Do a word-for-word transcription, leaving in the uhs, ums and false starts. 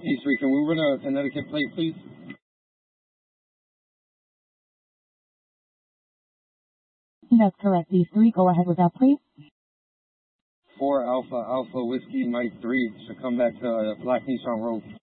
E three, can we run a Connecticut plate, please? That's correct, E three. Go ahead with that, please. four Alpha Alpha Whiskey Mike three to come back to uh, Black Nissan Road.